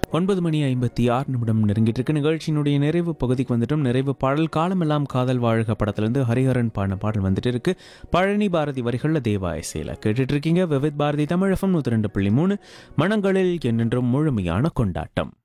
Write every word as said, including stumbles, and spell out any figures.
ஒன்பது மணி ஐம்பத்தி ஆறு நிமிடம் நெருங்கிட்டு இருக்கு. நிகழ்ச்சியினுடைய நிறைவு பகுதிக்கு வந்துட்டோம். நிறைவு பாடல் காலமெல்லாம் காதல் வாழ்க படத்திலிருந்து ஹரிஹரன் பாடின பாடல் வந்துட்டு இருக்கு. பழனி பாரதி வரிகளில் தேவா இசையில் கேட்டுட்டு இருக்கீங்க. விவித் பாரதி தமிழ் எஃப்எம் நூற்றி ரெண்டு புள்ளி மூணு மனங்களில் என்றென்றும் முழுமையான கொண்டாட்டம்.